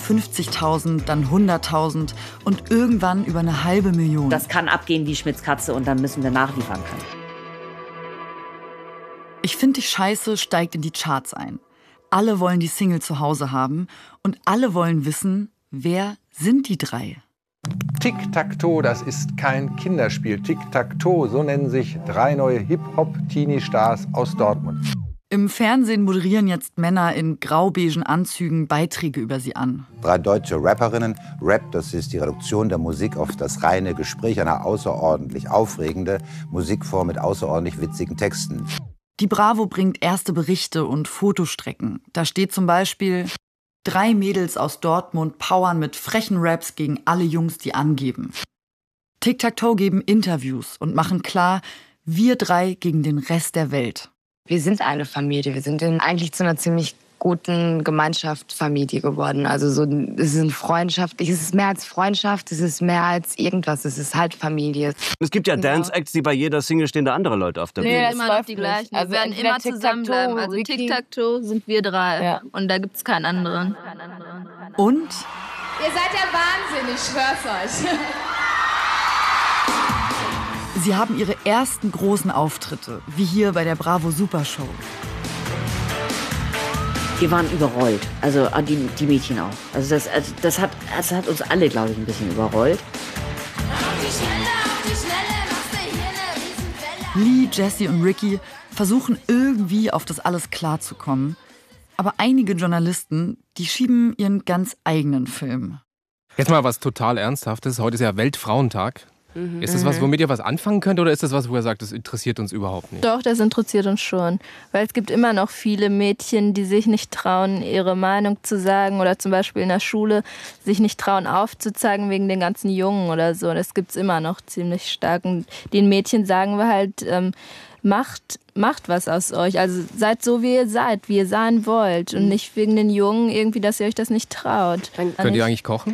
50.000, dann 100.000 und irgendwann über eine 500.000. Das kann abgehen wie Schmitz Katze und dann müssen wir nachliefern können. Ich finde dich scheiße steigt in die Charts ein. Alle wollen die Single zu Hause haben und alle wollen wissen, wer sind die drei? Tic-Tac-Toe, das ist kein Kinderspiel. Tic-Tac-Toe, so nennen sich 3 neue Hip-Hop-Teenie-Stars aus Dortmund. Im Fernsehen moderieren jetzt Männer in graubeigen Anzügen Beiträge über sie an. 3 deutsche Rapperinnen. Rap, das ist die Reduktion der Musik auf das reine Gespräch, eine außerordentlich aufregende Musikform mit außerordentlich witzigen Texten. Die Bravo bringt erste Berichte und Fotostrecken. Da steht zum Beispiel: 3 Mädels aus Dortmund powern mit frechen Raps gegen alle Jungs, die angeben. Tic-Tac-Toe geben Interviews und machen klar, wir 3 gegen den Rest der Welt. Wir sind eine Familie. Wir sind eigentlich zu einer ziemlich guten Gemeinschaftsfamilie geworden. Also so, es ist eine Freundschaft. Es ist mehr als Freundschaft, es ist mehr als irgendwas. Es ist halt Familie. Es gibt ja Dance-Acts, die bei jeder Single stehen da andere Leute auf der Bühne. Nee, das immer noch die gleichen. Also wir werden immer zusammenbleiben. Also Tic-Tac-Toe sind wir 3. Ja. Und da gibt's keinen anderen. Und? Ihr seid der Wahnsinn, ich schwör's euch. Sie haben ihre ersten großen Auftritte, wie hier bei der Bravo Supershow. Wir waren überrollt, also die Mädchen auch. Also das hat uns alle, glaube ich, ein bisschen überrollt. Lee, Jessie und Ricky versuchen irgendwie auf das alles klarzukommen. Aber einige Journalisten, die schieben ihren ganz eigenen Film. Jetzt mal was total Ernsthaftes. Heute ist ja Weltfrauentag. Ist das was, womit ihr was anfangen könnt, oder ist das was, wo ihr sagt, das interessiert uns überhaupt nicht? Doch, das interessiert uns schon. Weil es gibt immer noch viele Mädchen, die sich nicht trauen, ihre Meinung zu sagen, oder zum Beispiel in der Schule sich nicht trauen aufzuzeigen wegen den ganzen Jungen oder so. Das gibt es immer noch ziemlich stark. Und den Mädchen sagen wir halt, macht was aus euch. Also seid so, wie ihr sein wollt. Und nicht wegen den Jungen irgendwie, dass ihr euch das nicht traut. Könnt ihr eigentlich kochen?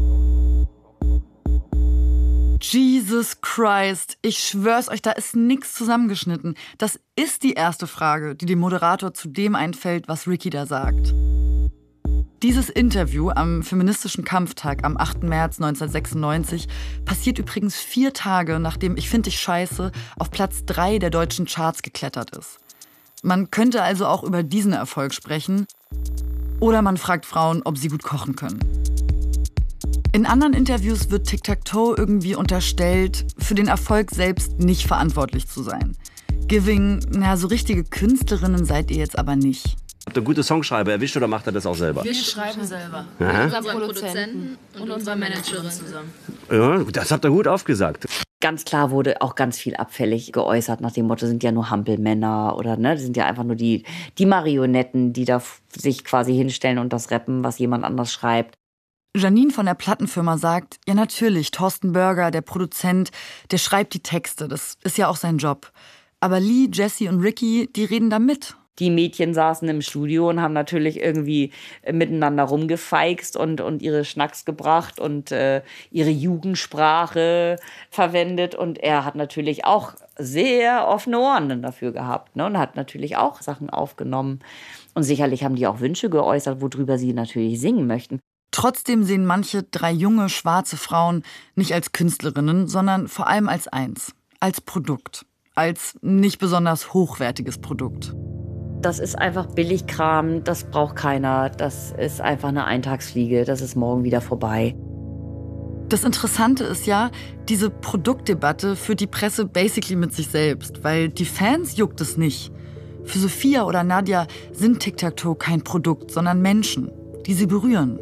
Jesus Christ, ich schwör's euch, da ist nichts zusammengeschnitten. Das ist die erste Frage, die dem Moderator zu dem einfällt, was Ricky da sagt. Dieses Interview am Feministischen Kampftag am 8. März 1996 passiert übrigens 4 Tage, nachdem Ich find dich scheiße auf Platz 3 der deutschen Charts geklettert ist. Man könnte also auch über diesen Erfolg sprechen. Oder man fragt Frauen, ob sie gut kochen können. In anderen Interviews wird Tic-Tac-Toe irgendwie unterstellt, für den Erfolg selbst nicht verantwortlich zu sein. Giving, so richtige Künstlerinnen seid ihr jetzt aber nicht. Habt ihr gute Songschreiber erwischt oder macht er das auch selber? Wir schreiben selber. Mit unserem Produzenten und unserer Managerin zusammen. Ja, das habt ihr gut aufgesagt. Ganz klar wurde auch ganz viel abfällig geäußert nach dem Motto, sind ja nur Hampelmänner oder das sind ja einfach nur die Marionetten, die da sich quasi hinstellen und das rappen, was jemand anders schreibt. Janine von der Plattenfirma sagt, ja natürlich, Thorsten Börger, der Produzent, der schreibt die Texte, das ist ja auch sein Job. Aber Lee, Jessie und Ricky, die reden da mit. Die Mädchen saßen im Studio und haben natürlich irgendwie miteinander rumgefeixt und ihre Schnacks gebracht und ihre Jugendsprache verwendet. Und er hat natürlich auch sehr offene Ohren dafür gehabt, ne? Und hat natürlich auch Sachen aufgenommen. Und sicherlich haben die auch Wünsche geäußert, worüber sie natürlich singen möchten. Trotzdem sehen manche 3 junge, schwarze Frauen nicht als Künstlerinnen, sondern vor allem als eins, als Produkt, als nicht besonders hochwertiges Produkt. Das ist einfach Billigkram, das braucht keiner, das ist einfach eine Eintagsfliege, das ist morgen wieder vorbei. Das Interessante ist ja, diese Produktdebatte führt die Presse basically mit sich selbst, weil die Fans juckt es nicht. Für Sophia oder Nadja sind Tic-Tac-Toe kein Produkt, sondern Menschen, die sie berühren.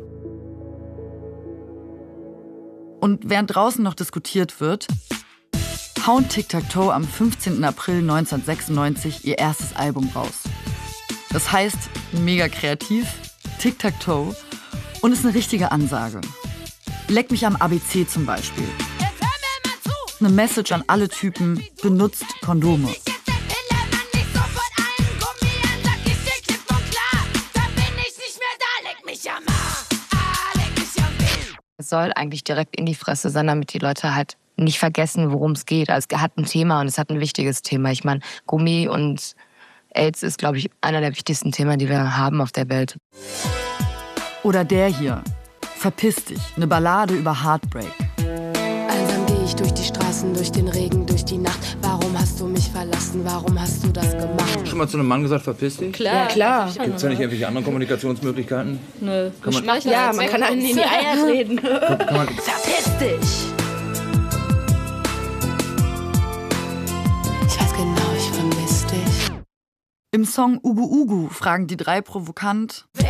Und während draußen noch diskutiert wird, hauen Tic-Tac-Toe am 15. April 1996 ihr erstes Album raus. Das heißt, mega kreativ, Tic-Tac-Toe und ist eine richtige Ansage. Leck mich am ABC zum Beispiel. Eine Message an alle Typen, benutzt Kondome. Es soll eigentlich direkt in die Fresse sein, damit die Leute halt nicht vergessen, worum es geht. Also es hat ein Thema und es hat ein wichtiges Thema. Ich meine, Gummi und AIDS ist, glaube ich, einer der wichtigsten Themen, die wir haben auf der Welt. Oder der hier. Verpiss dich, eine Ballade über Heartbreak. Einsam gehe ich durch die Straßen, durch den Regen, durch die Nacht. Warum hast du mich verlassen? Warum hast du das gemacht? Schon mal zu einem Mann gesagt, verpiss dich? Klar. Ja, klar. Gibt es da nicht irgendwelche anderen Kommunikationsmöglichkeiten? Nö. Man kann einen in die Eier treten. Verpiss dich! Ich weiß genau, ich vermiss dich. Im Song Ugu Ugu fragen die 3 provokant: Wer